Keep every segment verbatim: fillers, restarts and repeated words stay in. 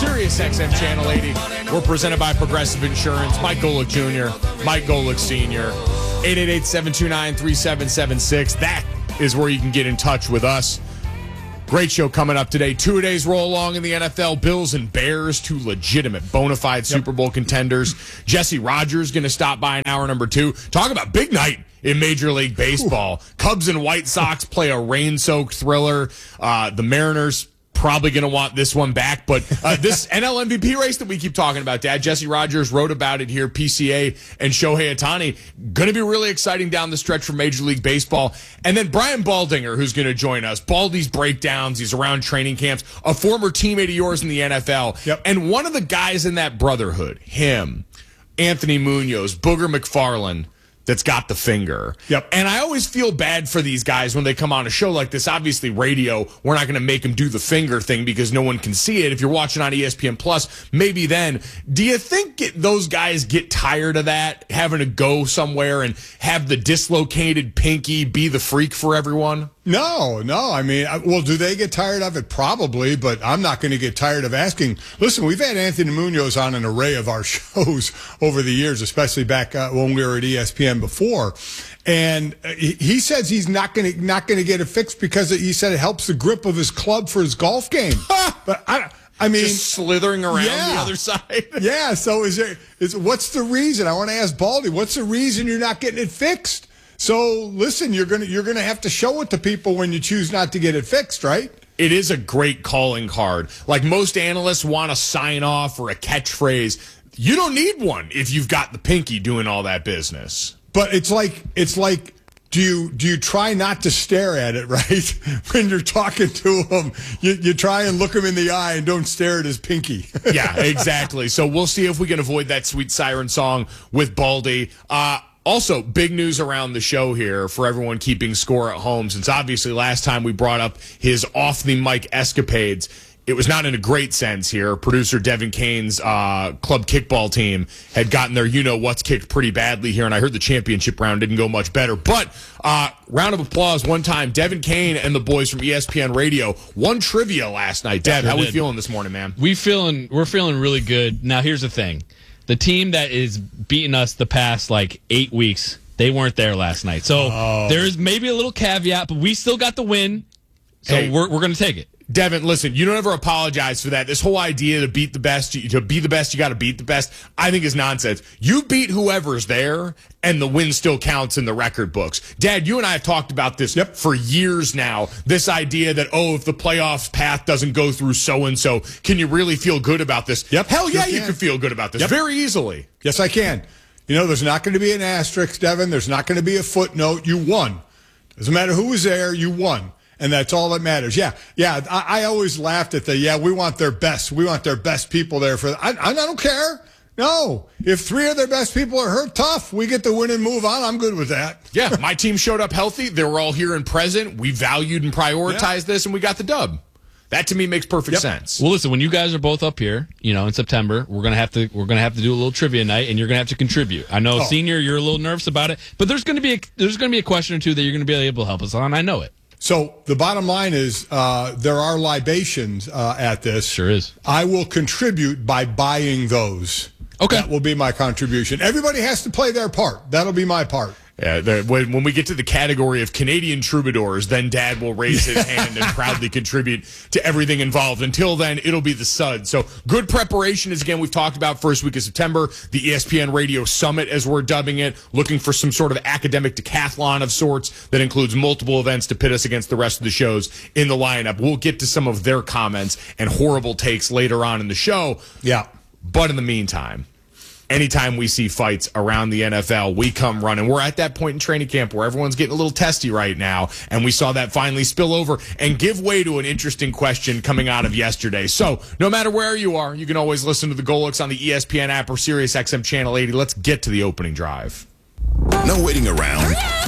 Sirius X M Channel eighty. We're presented by Progressive Insurance. Mike Golick Junior, Mike Golick Senior eight eight eight, seven two nine, three seven seven six. That is where you can get in touch with us. Great show coming up today. Two days roll along in the N F L. Bills and Bears, two legitimate, bona fide yep. Super Bowl contenders. Jesse Rogers going to stop by in hour number two. Talk about big night in Major League Baseball. Ooh. Cubs and White Sox play a rain-soaked thriller. Uh, the Mariners probably going to want this one back. But uh, this N L M V P race that we keep talking about, Dad, Jesse Rogers wrote about it here. P C A and Shohei Ohtani going to be really exciting down the stretch for Major League Baseball. And then Brian Baldinger, who's going to join us. Baldy's breakdowns. He's around training camps. A former teammate of yours in the N F L. Yep. And one of the guys in that brotherhood, him, Anthony Munoz, Booger McFarland, that's got the finger. Yep. And I always feel bad for these guys when they come on a show like this. Obviously, radio, we're not going to make them do the finger thing because no one can see it. If you're watching on E S P N Plus, maybe then. Do you think it, those guys get tired of that, having to go somewhere and have the dislocated pinky be the freak for everyone? No, no. I mean, well, do they get tired of it? Probably, but I'm not going to get tired of asking. Listen, we've had Anthony Munoz on an array of our shows over the years, especially back uh, when we were at E S P N before. And he says he's not going to not going to get it fixed because he said it helps the grip of his club for his golf game. But I I mean, just slithering around yeah. the other side. yeah. So is there is what's the reason? I want to ask Baldy, what's the reason you're not getting it fixed? So listen, you're gonna you're gonna have to show it to people when you choose not to get it fixed, right? It is a great calling card. Like most analysts want a sign off or a catchphrase. You don't need one if you've got the pinky doing all that business. But it's like it's like do you do you try not to stare at it, right? When you're talking to him, you you try and look him in the eye and don't stare at his pinky. Yeah, exactly. So we'll see if we can avoid that sweet siren song with Baldy. Uh Also, big news around the show here for everyone keeping score at home, since obviously last time we brought up his off-the-mic escapades, it was not in a great sense here. Producer Devin Kane's uh, club kickball team had gotten their you-know-what's kicked pretty badly here, and I heard the championship round didn't go much better. But uh, round of applause one time. Devin Kane and the boys from E S P N Radio won trivia last night. Dev, sure how did. we feeling this morning, man? We feeling, we're feeling really good. Now, here's the thing. The team that is beating us the past, like, eight weeks, they weren't there last night. So oh. there's maybe a little caveat, but we still got the win. So Hey. we're we're going to take it. Devin, listen, you don't ever apologize for that. This whole idea to beat the best, to be the best, you got to beat the best, I think is nonsense. You beat whoever's there, and the win still counts in the record books. Dad, you and I have talked about this yep. for years now, this idea that, oh, if the playoffs path doesn't go through so-and-so, can you really feel good about this? Yep. Hell yeah, sure you can. can feel good about this yep. very easily. Yes, I can. You know, there's not going to be an asterisk, Devin. There's not going to be a footnote. You won. Doesn't matter who was there, you won. And that's all that matters. Yeah, yeah. I, I always laughed at the, yeah, we want their best. We want their best people there. for. I, I don't care. No. If three of their best people are hurt, tough. We get the win and move on. I'm good with that. Yeah, my team showed up healthy. They were all here and present. We valued and prioritized yeah. this, and we got the dub. That to me makes perfect yep. sense. Well, listen, when you guys are both up here, you know, in September, we're gonna have to we're gonna have to do a little trivia night, and you're gonna have to contribute. I know, oh. Senior, you're a little nervous about it, but there's gonna be a, there's gonna be a question or two that you're gonna be able to help us on. I know it. So the bottom line is uh, there are libations uh, at this. Sure is. I will contribute by buying those. Okay. That will be my contribution. Everybody has to play their part. That'll be my part. Yeah, the, when, when we get to the category of Canadian troubadours, then Dad will raise his hand and proudly contribute to everything involved. Until then, it'll be the Suds. So good preparation, as again we've talked about, first week of September, the E S P N Radio Summit, as we're dubbing it, looking for some sort of academic decathlon of sorts that includes multiple events to pit us against the rest of the shows in the lineup. We'll get to some of their comments and horrible takes later on in the show. Yeah. But in the meantime, anytime we see fights around the N F L, we come running. We're at that point in training camp where everyone's getting a little testy right now, and we saw that finally spill over and give way to an interesting question coming out of yesterday. So no matter where you are, you can always listen to the Golix on the E S P N app or Sirius X M Channel eighty. Let's get to the opening drive. No waiting around.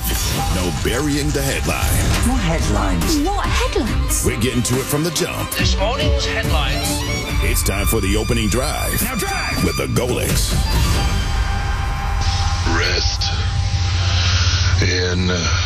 No burying the headline. What headlines? What headlines? We're getting to it from the jump. This morning's headlines. It's time for the opening drive. Now drive! With the Golix. Rest in